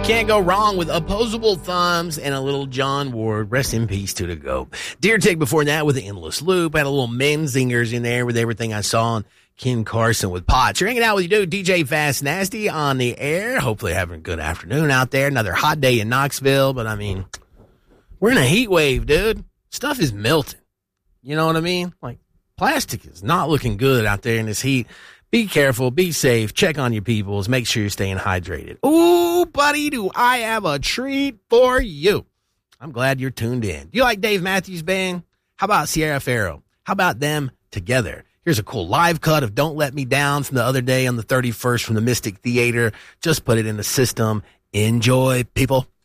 Can't go wrong with opposable thumbs and a little John Ward. Rest in peace to the GOAT. Deer Tick before that with the Endless Loop. Had a little Menzingers in there with everything I saw on Ken Carson with Potts. You're hanging out with your dude, DJ Fast Nasty, on the air. Hopefully having a good afternoon out there. Another hot day in Knoxville, but I mean, we're in a heat wave, dude. Stuff is melting. You know what I mean? Like, plastic is not looking good out there in this heat. Be careful, be safe, check on your peoples, make sure you're staying hydrated. Ooh, buddy, do I have a treat for you. I'm glad you're tuned in. Do you like Dave Matthews Band? How about Sierra Farrow? How about them together? Here's a cool live cut of Don't Let Me Down from the other day on the 31st from the Mystic Theater. Just put it in the system. Enjoy, people.